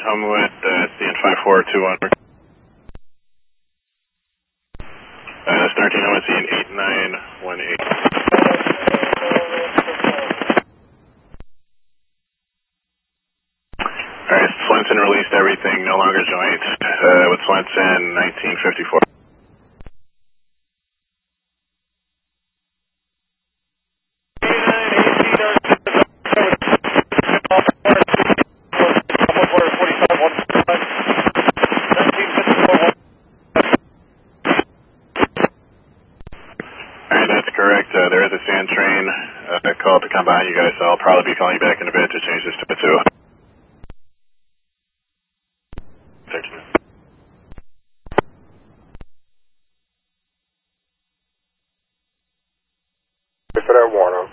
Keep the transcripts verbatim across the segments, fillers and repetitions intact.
Homewood, uh, C N five four two one. Uh, starting Homewood, C N eight nine one eight. Alright, Swenson released everything, no longer joint, uh, with Swenson nineteen fifty-four. Alright, that's correct. Uh, there is a sand train uh, called to come behind you guys, so I'll probably be calling you back in a bit to change this to a two. For that Warner.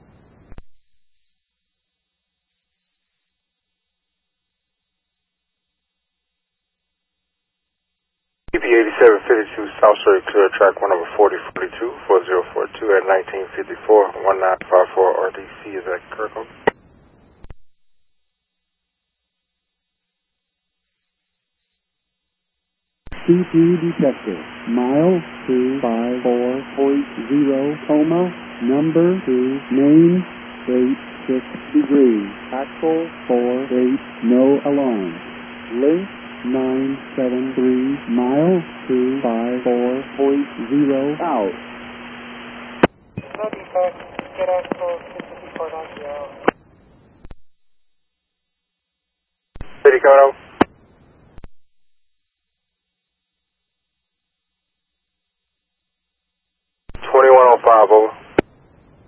E P eighty-seven fifty-two South Street, clear track one over forty forty-two, four zero four two at nineteen fifty-four, one nine five four R D C, is that correct? C P detector, mile two five four point zero, coma, number two, main, straight six degrees, axle four eight, no alarm, length nine seven three, mile two five four point zero, out. Get axle six fifty-four out. City coming out. twenty-one oh five, over.